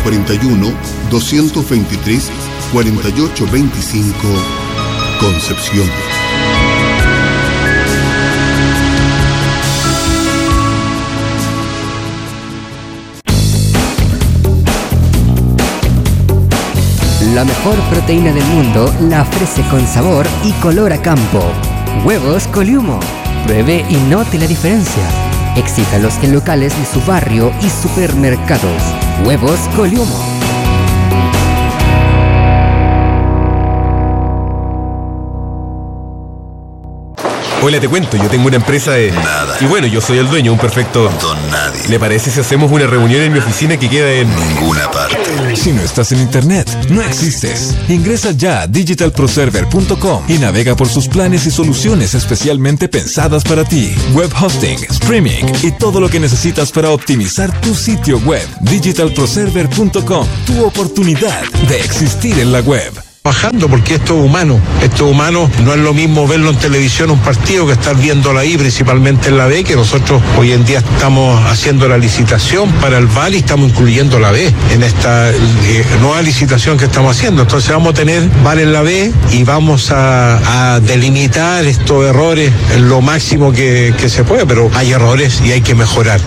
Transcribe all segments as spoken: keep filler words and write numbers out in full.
cuarenta y uno, doscientos veintitrés, cuarenta y ocho veinticinco, Concepción. La mejor proteína del mundo la ofrece con sabor y color a campo. Huevos Coliumo. Pruebe y note la diferencia. Exítalos en locales de su barrio y supermercados. Huevos Coliumo. Hola, te cuento, yo tengo una empresa de... Nada. Y bueno, yo soy el dueño, un perfecto... Don nadie. ¿Le parece si hacemos una reunión en mi oficina que queda en... Ninguna parte. Si no estás en internet, no existes. Ingresa ya a digital pro server punto com y navega por sus planes y soluciones especialmente pensadas para ti. Web hosting, streaming y todo lo que necesitas para optimizar tu sitio web. digital pro server punto com, tu oportunidad de existir en la web. Bajando porque esto es humano, esto es humano, no es lo mismo verlo en televisión un partido que estar viéndolo ahí, principalmente en la B, que nosotros hoy en día estamos haciendo la licitación para el V A R y estamos incluyendo la B en esta eh, nueva licitación que estamos haciendo. Entonces vamos a tener V A R en la B y vamos a, a delimitar estos errores en lo máximo que, que se puede, pero hay errores y hay que mejorar.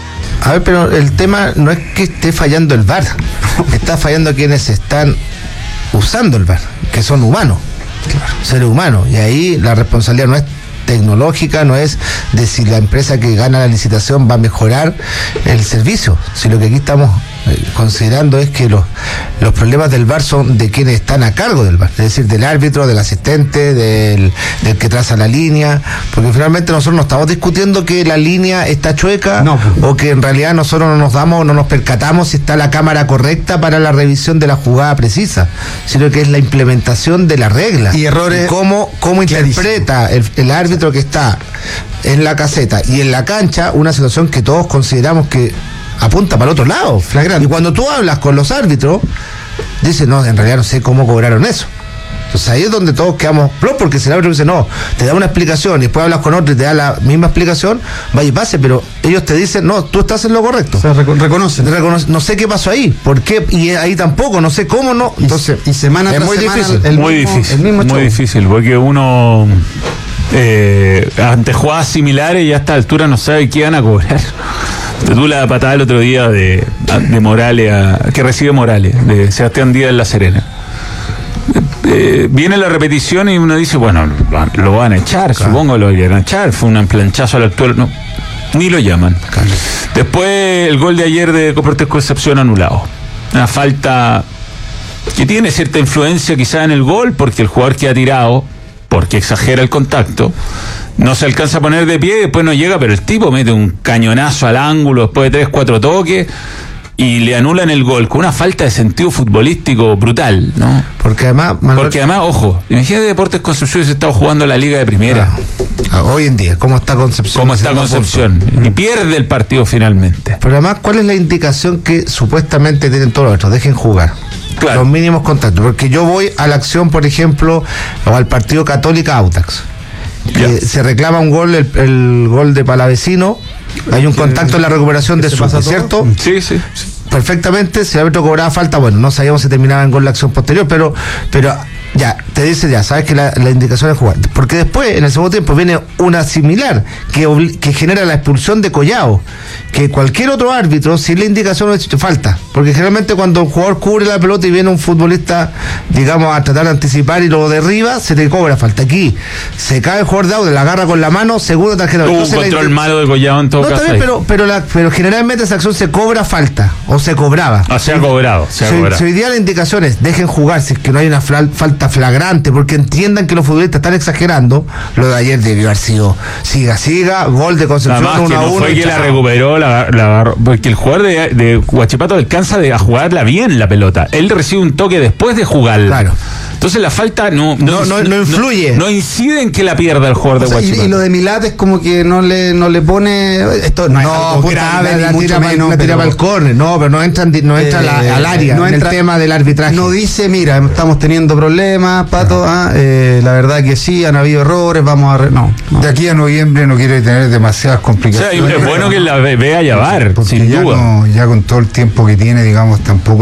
A ver, pero el tema no es que esté fallando el V A R, está fallando quienes están usando el V A R, que son humanos, claro, seres humanos, y ahí la responsabilidad no es tecnológica, no es de si la empresa que gana la licitación va a mejorar el servicio, si lo que aquí estamos eh, considerando es que los, los problemas del V A R son de quienes están a cargo del V A R, es decir, del árbitro, del asistente, del, del que traza la línea, porque finalmente nosotros no estamos discutiendo que la línea está chueca, no, o que en realidad nosotros no nos damos, no nos percatamos si está la cámara correcta para la revisión de la jugada precisa, sino que es la implementación de la regla y errores, cómo, cómo interpreta el, el árbitro que está en la caseta y en la cancha una situación que todos consideramos que apunta para el otro lado, flagrante. Y cuando tú hablas con los árbitros, dicen, no, en realidad no sé cómo cobraron eso. Entonces ahí es donde todos quedamos, porque si el árbitro dice, no, te da una explicación y después hablas con otro y te da la misma explicación, vaya y pase, pero ellos te dicen, no, tú estás en lo correcto. O sea, reco- reconocen. Reconoce, no sé qué pasó ahí, por qué, y ahí tampoco, no sé cómo, no. Entonces, y, y semana es tras muy semana difícil. El muy mismo, difícil, el mismo muy show. difícil, porque uno eh, ante jugadas similares y a esta altura no sabe qué van a cobrar. Tú la patada el otro día de, de Morales, a, que recibe Morales, de Sebastián Díaz en La Serena. Eh, viene la repetición y uno dice, bueno, lo van a echar, claro, supongo lo van a echar, fue un planchazo al actual, no, ni lo llaman. Claro. Después el gol de ayer de Deportes Concepción anulado, una falta que tiene cierta influencia quizá en el gol, porque el jugador queda tirado, porque exagera el contacto, no se alcanza a poner de pie, después no llega, pero el tipo mete un cañonazo al ángulo después de tres, cuatro toques y le anulan el gol con una falta de sentido futbolístico brutal, ¿no? Porque además, Manuel... porque además, ojo, imagínate Deportes Concepción se estaba jugando la Liga de Primera. Ah, hoy en día, ¿cómo está Concepción? ¿Cómo está Concepción? Y pierde el partido finalmente. Pero además, ¿cuál es la indicación que supuestamente tienen todos los otros? Dejen jugar. Claro. Los mínimos contactos. Porque yo voy a la acción, por ejemplo, o al partido Católica Audax. Eh, se reclama un gol, el, el gol de Palavecino. Hay un contacto en la recuperación de su, ¿cierto? Sí, sí, sí. Perfectamente, si el árbitro cobraba falta, bueno, no sabíamos si terminaba en gol la acción posterior, pero, pero ya, te dice ya, sabes que la, la indicación es jugar. Porque después, en el segundo tiempo, viene una similar que, obli- que genera la expulsión de Collao, que cualquier otro árbitro, si la indicación no es falta. Porque generalmente cuando un jugador cubre la pelota y viene un futbolista, digamos, a tratar de anticipar y lo derriba, se te cobra falta. Aquí, se cae el jugador de Audax, la agarra con la mano, segunda tarjeta. Hubo un control indi- malo de Collao en todo no, caso. Está bien, pero, pero, la, pero generalmente esa acción se cobra falta, o se cobraba. O se ha cobrado, se ha si, cobrado. Si hoy día la indicación es, dejen jugar, si es que no hay una fla- falta flagrante, porque entiendan que los futbolistas están exagerando, lo de ayer debió haber sido siga, siga, gol de Concepción Nada más que uno a no uno. fue que la recuperó, la, la agarró, porque el jugador de, de Huachipato alcanza de, a jugarla bien la pelota. Él recibe un toque después de jugarla. Claro. Entonces la falta no no, no, no, no influye. No, no incide en que la pierda el jugador, o sea, de Huachipato. Y, y lo de Milat es como que no le no le pone esto no, no es algo grave la, ni la mucho tira menos, la tira para el córner, no, pero no entra, no entra eh, la, al área no en entra, el tema del arbitraje. No dice, mira, estamos teniendo problemas, Pato, no. ah, eh, la verdad que sí, han habido errores, vamos a re... no, no. De aquí a noviembre no quiere tener demasiadas complicaciones. O sea, es bueno que la vea llevar, sin ya duda. No, ya con todo el tiempo que tiene, digamos, tampoco